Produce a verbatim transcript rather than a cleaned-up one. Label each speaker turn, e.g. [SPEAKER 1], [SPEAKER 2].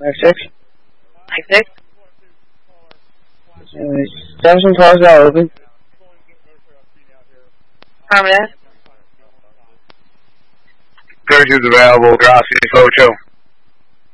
[SPEAKER 1] Mike six.
[SPEAKER 2] Mike six.
[SPEAKER 1] Uh, Jefferson cars are open.
[SPEAKER 2] Affirmative.
[SPEAKER 3] thirty-two is available. Grassi, Focho.